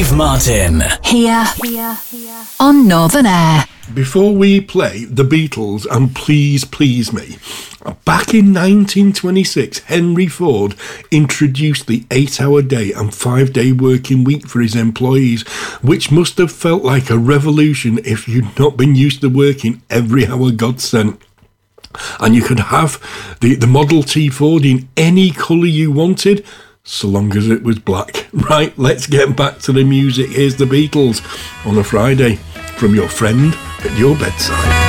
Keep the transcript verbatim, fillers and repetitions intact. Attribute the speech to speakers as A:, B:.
A: Steve Martin.
B: Here, here, here on Northern Air.
C: Before we play The Beatles and Please Please Me, back in nineteen twenty-six, Henry Ford introduced the eight-hour day and five-day working week for his employees, which must have felt like a revolution if you'd not been used to working every hour God sent. And you could have the, the Model T Ford in any colour you wanted, so long as it was black. Right, let's get back to the music. Here's The Beatles on a Friday from your friend at your bedside.